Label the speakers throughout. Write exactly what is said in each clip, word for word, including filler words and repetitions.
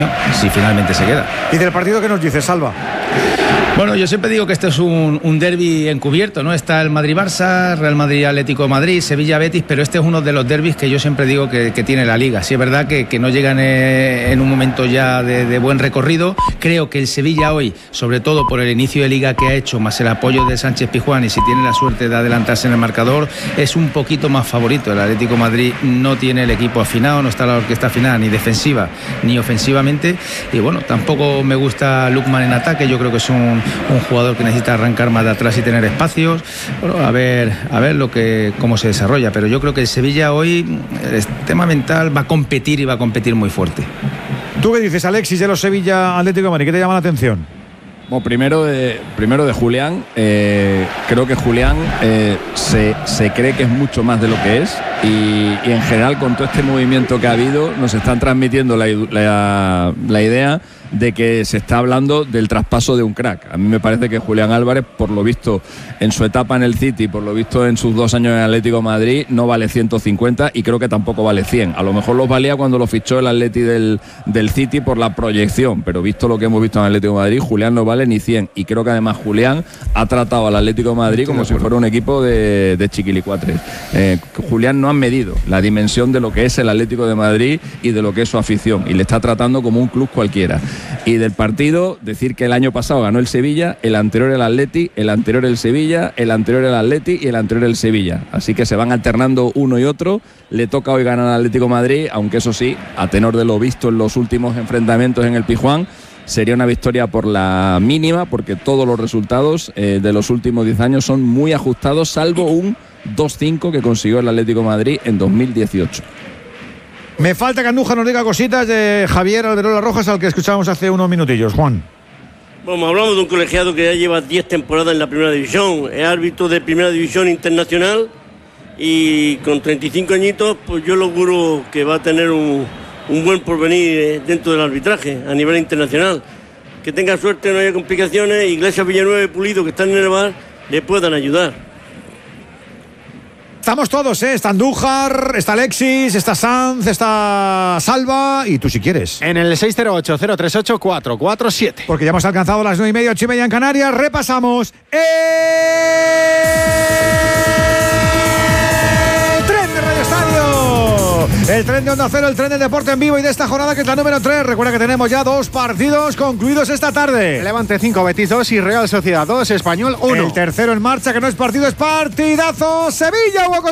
Speaker 1: si finalmente se queda.
Speaker 2: ¿Y del partido qué nos dices, Salva?
Speaker 1: Bueno, yo siempre digo que este es un, un derbi encubierto, ¿no? Está el Madrid-Barça, Real Madrid-Atlético de Madrid, Sevilla-Betis, pero este es uno de los derbis que yo siempre digo que, que tiene la Liga. Sí es verdad que, que no llegan eh, en un momento ya de, de buen recorrido. Creo que el Sevilla hoy, sobre todo por el inicio de Liga que ha hecho, más el apoyo de Sánchez Pizjuán, y si tiene la suerte de adelantarse en el marcador, es un poquito más favorito. El Atlético de Madrid no tiene el equipo afinado, no está la orquesta afinada ni defensiva ni ofensivamente, y bueno, tampoco me gusta Lookman en ataque. Yo creo que es un un jugador que necesita arrancar más de atrás y tener espacios. Bueno, a ver, a ver lo que cómo se desarrolla, pero yo creo que el Sevilla hoy, el tema mental, va a competir y va a competir muy fuerte.
Speaker 2: ¿Tú qué dices, Alexis, de los Sevilla Atlético de Madrid? ¿Qué te llama la atención?
Speaker 3: Bueno, primero de, primero de Julián, eh, creo que Julián eh, se, se cree que es mucho más de lo que es, y, y en general con todo este movimiento que ha habido nos están transmitiendo la, la, la idea de que se está hablando del traspaso de un crack. A mí me parece que Julián Álvarez, por lo visto en su etapa en el City, por lo visto en sus dos años en Atlético de Madrid, no vale ciento cincuenta y creo que tampoco vale cien. A lo mejor los valía cuando lo fichó el Atleti del, del City por la proyección, pero visto lo que hemos visto en Atlético de Madrid, Julián no vale ni cien, y creo que además Julián ha tratado al Atlético de Madrid como si fuera un equipo de, de chiquilicuatres. Eh, Julián no ha medido la dimensión de lo que es el Atlético de Madrid y de lo que es su afición, y le está tratando como un club cualquiera. Y del partido, decir que el año pasado ganó el Sevilla, el anterior el Atleti, el anterior el Sevilla, el anterior el Atleti y el anterior el Sevilla. Así que se van alternando uno y otro. Le toca hoy ganar al Atlético de Madrid, aunque eso sí, a tenor de lo visto en los últimos enfrentamientos en el Pizjuán, sería una victoria por la mínima, porque todos los resultados eh, de los últimos diez años son muy ajustados, salvo un dos cinco que consiguió el Atlético de Madrid en dos mil dieciocho.
Speaker 2: Me falta que Andújar nos diga cositas de Javier Alberola Rojas, al que escuchábamos hace unos minutillos. Juan.
Speaker 4: Bueno, hablamos de un colegiado que ya lleva diez temporadas en la primera división, es árbitro de primera división internacional, y con treinta y cinco añitos, pues yo lo auguro que va a tener un, un buen porvenir dentro del arbitraje a nivel internacional. Que tenga suerte, no haya complicaciones, y Iglesias, Villanueva y Pulido, que están en el bar, le puedan ayudar.
Speaker 2: Estamos todos, ¿eh? Está Andújar, está Alexis, está Sanz, está Salva, y tú si quieres.
Speaker 5: En el seis cero ocho, cero tres ocho, cuatro cuatro siete.
Speaker 2: Porque ya hemos alcanzado las nueve y media, ocho y media en Canarias. Repasamos el tren de Radio Estadio, el tren de Onda Cero, el tren de deporte en vivo, y de esta jornada, que es la número tres. Recuerda que tenemos ya dos partidos concluidos esta tarde.
Speaker 5: Levante cinco, Betis dos y Real Sociedad dos, Español uno.
Speaker 2: El tercero en marcha, que no es partido, es partidazo. Sevilla, Hugo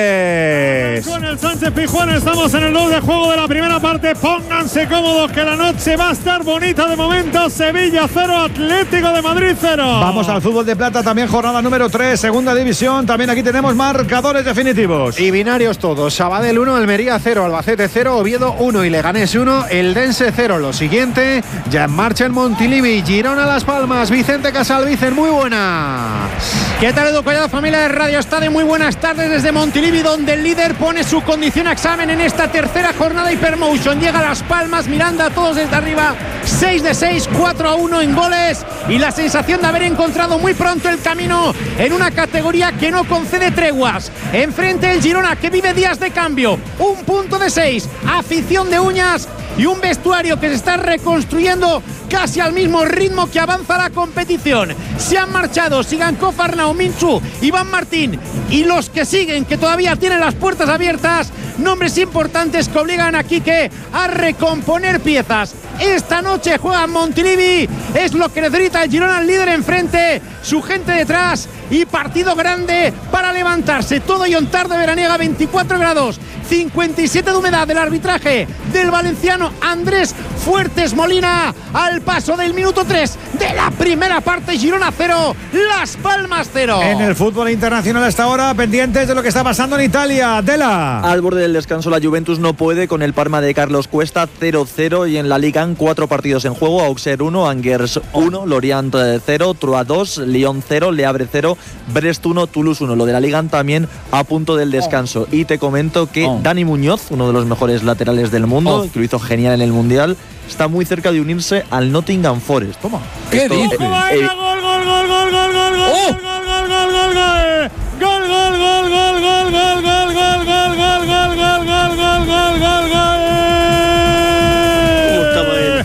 Speaker 2: Condés.
Speaker 6: Con el Sánchez Pizjuán estamos en el dos de juego de la primera parte. Pónganse cómodos, que la noche va a estar bonita de momento. Sevilla cero, Atlético de Madrid cero.
Speaker 2: Vamos al fútbol de plata, también jornada número tres, segunda división. También aquí tenemos marcadores definitivos.
Speaker 5: Y binarios todos. Sabadell uno, Almería cero, Albacete cero, Oviedo uno y Leganés uno, Eldense cero. Lo siguiente, ya en marcha en Montilivi, Girona Las Palmas, Vicente Casalvicen, muy buenas.
Speaker 7: ¿Qué tal, Edu Collado, familia de Radio Estadio? Muy buenas tardes desde Montilivi, donde el líder pone su condición a examen en esta tercera jornada Hypermotion. Llega a Las Palmas, Miranda, todos desde arriba, seis de seis, cuatro a uno en goles, y la sensación de haber encontrado muy pronto el camino en una categoría que no concede treguas. Enfrente el Girona, que vive días de cambio, un punto de seis, afición de uñas y un vestuario que se está reconstruyendo casi al mismo ritmo que avanza la competición. Se han marchado Sigankov, Arnau, Minchu, Iván Martín, y los que siguen, que todavía tienen las puertas abiertas, nombres importantes que obligan a Quique a recomponer piezas. Esta noche juega Montilivi, es lo que necesita el Girona, el líder enfrente, su gente detrás, y partido grande para levantarse. Todo y tarde veraniega, veinticuatro grados, cincuenta y siete de humedad. Del arbitraje del valenciano Andrés Fuertes Molina, al paso del minuto tres de la primera parte. Girona cero, Las Palmas cero.
Speaker 2: En el fútbol internacional hasta ahora, pendientes de lo que está pasando en Italia. Dela.
Speaker 8: Al borde del descanso, la Juventus no puede con el Parma de Carlos Cuesta, cero cero, y en la Liga cuatro partidos en juego. Auxerre uno, Angers uno, Lorient cero, Troyes dos, Lyon cero, Le Havre cero, Brest uno, Toulouse uno. Lo de la Liga también a punto del descanso. Y te comento que oh. Dani Muñoz, uno de los mejores laterales del mundo, oh. que lo hizo genial en el Mundial, está muy cerca de unirse al Nottingham Forest. Toma.
Speaker 6: ¿Qué dices? Gol, gol, gol, gol, gol, gol, gol, gol, gol, gol, gol, gol, gol. Gol, gol, gol, gol, gol, gol, gol, gol, gol, gol, gol, gol, gol, gol, gol, gol, gol, gol. ¿Cómo estaba él?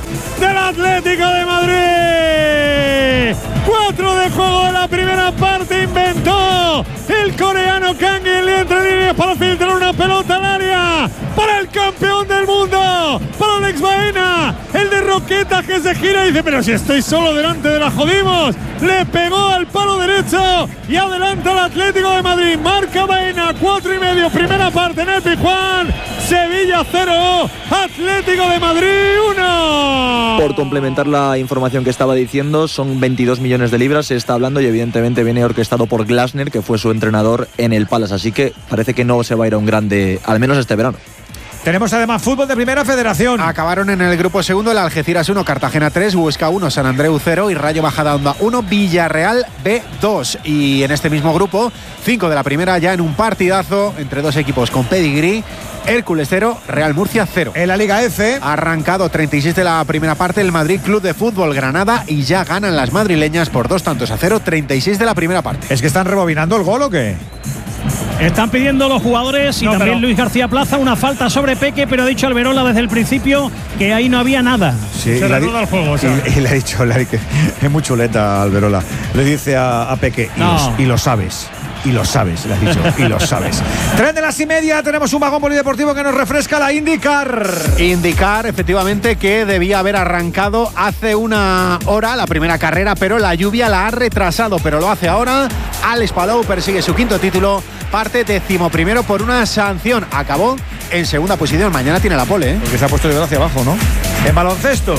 Speaker 6: del Atlético de Madrid. Cuatro de juego de la primera parte. Inventó el coreano Kang In Lee entre líneas para filtrar una pelota al área para el campeón del mundo, para Alex Baena, el de Roquetas, que se gira y dice: pero si estoy solo delante de la jodimos. Le pegó al palo derecho y adelanta el Atlético de Madrid. Marca Baena, cuatro y medio, primera parte en el Pizjuán. Sevilla cero, Atlético de Madrid uno.
Speaker 8: Por complementar la información que estaba diciendo, son veintidós millones de libras, se está hablando, y evidentemente viene orquestado por Glasner, que fue su entrenador en el Palace, así que parece que no se va a ir a un grande, al menos este verano.
Speaker 2: Tenemos además fútbol de Primera Federación.
Speaker 5: Acabaron en el grupo segundo el Algeciras uno, Cartagena tres, Huesca uno, San Andreu cero y Rayo Majadahonda uno, Villarreal B dos. Y en este mismo grupo, cinco de la primera ya en un partidazo entre dos equipos con pedigrí. Hércules cero, Real Murcia cero.
Speaker 2: En la Liga F,
Speaker 5: arrancado treinta y seis de la primera parte el Madrid Club de Fútbol Granada y ya ganan las madrileñas por dos tantos a cero, treinta y seis de la primera parte.
Speaker 2: ¿Es que están rebobinando el gol o qué?
Speaker 9: Están pidiendo los jugadores y no, también pero... Luis García Plaza una falta sobre Peque, pero ha dicho Alberola desde el principio que ahí no había nada.
Speaker 2: Sí, se reanuda el juego. Y, y le ha dicho, le, que es muy chuleta Alberola. Le dice a, a Peque, no. y, lo, y lo sabes. Y lo sabes, le has dicho, y lo sabes. Tres de las y media, tenemos un vagón polideportivo que nos refresca la IndyCar.
Speaker 5: IndyCar, efectivamente, que debía haber arrancado hace una hora la primera carrera, pero la lluvia la ha retrasado, pero lo hace ahora. Alex Palou persigue su quinto título, parte decimoprimero por una sanción. Acabó en segunda posición, mañana tiene la pole, ¿eh?
Speaker 2: Porque se ha puesto de hacia abajo, ¿no? En baloncesto.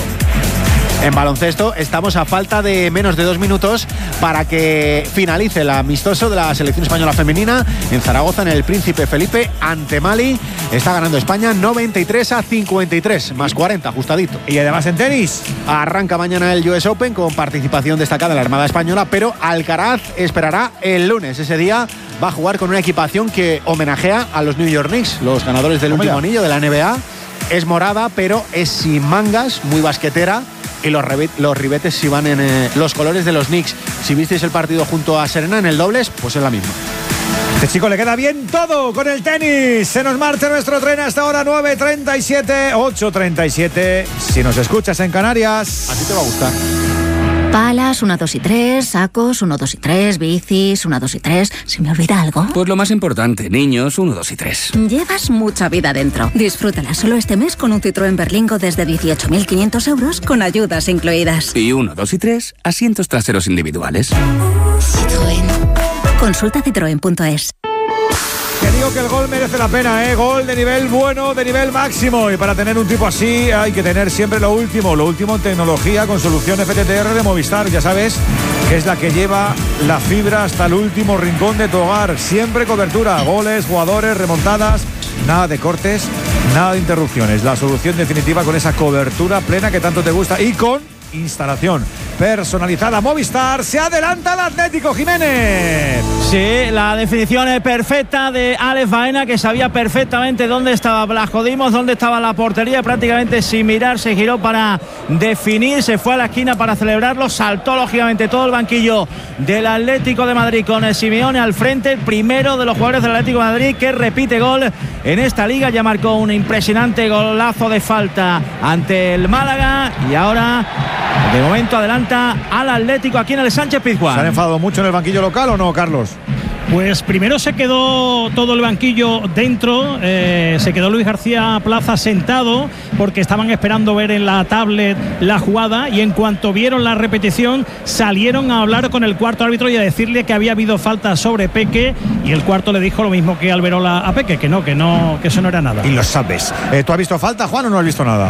Speaker 5: En baloncesto estamos a falta de menos de dos minutos para que finalice el amistoso de la selección española femenina en Zaragoza, en el Príncipe Felipe ante Mali. Está ganando España noventa y tres a cincuenta y tres, más cuarenta, ajustadito.
Speaker 2: Y además en tenis.
Speaker 5: Arranca mañana el U S Open con participación destacada de la Armada Española, pero Alcaraz esperará el lunes. Ese día va a jugar con una equipación que homenajea a los New York Knicks, los ganadores del último anillo de la N B A. Es morada, pero es sin mangas, muy basquetera. Y los, los ribetes si van en eh, los colores de los Knicks. Si visteis el partido junto a Serena en el dobles, pues es la misma.
Speaker 2: Este chico le queda bien todo con el tenis. Se nos marcha nuestro tren hasta ahora nueve treinta y siete, ocho treinta y siete. Si nos escuchas en Canarias,
Speaker 5: a ti te va a gustar.
Speaker 10: Palas, uno, dos y tres, sacos, uno, dos y tres, bicis, uno, dos y tres. ¿Se me olvida algo?
Speaker 11: Pues lo más importante, niños, uno, dos y tres.
Speaker 10: Llevas mucha vida dentro. Disfrútala solo este mes con un Citroën Berlingo desde dieciocho mil quinientos euros con ayudas incluidas.
Speaker 11: Y uno, dos y tres, asientos traseros individuales.
Speaker 10: Citroën. Consulta citroen punto es.
Speaker 2: Te digo que el gol merece la pena, ¿eh? Gol de nivel bueno, de nivel máximo. Y para tener un tipo así hay que tener siempre lo último. Lo último en tecnología con solución F T T R de Movistar. Ya sabes que es la que lleva la fibra hasta el último rincón de tu hogar. Siempre cobertura, goles, jugadores, remontadas. Nada de cortes, nada de interrupciones. La solución definitiva con esa cobertura plena que tanto te gusta y con instalación personalizada. Movistar, se adelanta el Atlético, Jiménez.
Speaker 9: Sí, la definición es perfecta de Alex Baena, que sabía perfectamente dónde estaba Blasco Dimos, dónde estaba la portería. Prácticamente sin mirar se giró para definir, se fue a la esquina para celebrarlo, saltó lógicamente todo el banquillo del Atlético de Madrid con el Simeone al frente, el primero de los jugadores del Atlético de Madrid que repite gol en esta liga. Ya marcó un impresionante golazo de falta ante el Málaga y ahora de momento adelanta al Atlético aquí en el Sánchez Pizjuán.
Speaker 2: ¿Se han enfadado mucho en el banquillo local o no, Carlos?
Speaker 9: Pues primero se quedó todo el banquillo dentro, eh, se quedó Luis García Plaza sentado porque estaban esperando ver en la tablet la jugada y en cuanto vieron la repetición salieron a hablar con el cuarto árbitro y a decirle que había habido falta sobre Peque y el cuarto le dijo lo mismo que Alberola a Peque, que no, que no, que eso no era nada.
Speaker 2: Y lo sabes. Eh, ¿Tú has visto falta, Juan, o no has visto nada?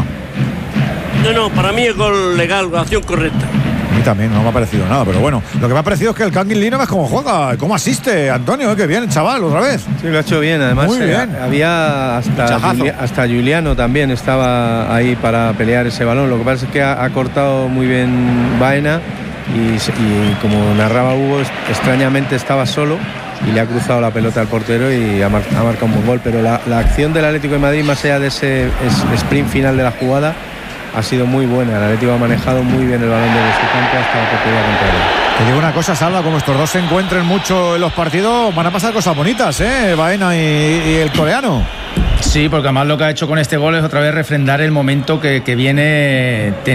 Speaker 4: No, no, para mí es gol legal, acción correcta.
Speaker 2: A mí también no me ha parecido nada, pero bueno, lo que me ha parecido es que el Kang In Lee no ves cómo juega, cómo asiste, Antonio, ¿eh? Que bien, chaval, otra vez.
Speaker 12: Sí, lo ha hecho bien, además.
Speaker 2: Muy bien.
Speaker 12: Eh, había hasta, Juli, hasta Juliano también estaba ahí para pelear ese balón. Lo que pasa es que ha, ha cortado muy bien Baena y, y como narraba Hugo, extrañamente estaba solo y le ha cruzado la pelota al portero y ha, mar, ha marcado un buen gol. Pero la, la acción del Atlético de Madrid, más allá de ese es, sprint final de la jugada, ha sido muy buena. El Atlético ha manejado muy bien el balón de su campo hasta la portería contraria.
Speaker 2: Te digo una cosa, Salva, como estos dos se encuentren mucho en los partidos, van a pasar cosas bonitas, ¿eh? Baena y, y el coreano.
Speaker 1: Sí, porque además lo que ha hecho con este gol es otra vez refrendar el momento que, que viene teniendo